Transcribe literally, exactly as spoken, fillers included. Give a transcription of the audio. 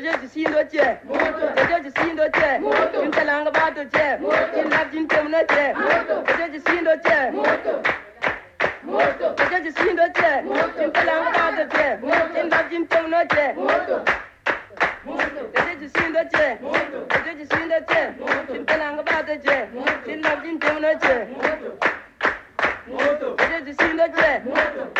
je suis le tiers, je suis le tiers, une telle langue va de tiers, une lave d'une terme de tiers, je suis le tiers, je suis le tiers, une telle langue va de tiers, une lave d'une terme de tiers, je suis le tiers, je suis le tiers, une telle langue va de tiers, une lave d'une terme de tiers, je suis le tiers.